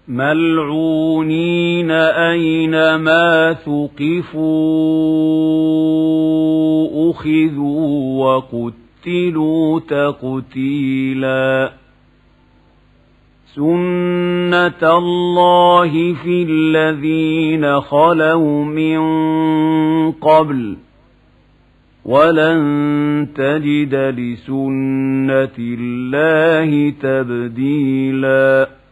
ملعونين أينما ثقفوا أخذوا وقتلوا تقتيلا سنة الله في الذين خلوا من قبل ولن تجد لسنة الله تبديلا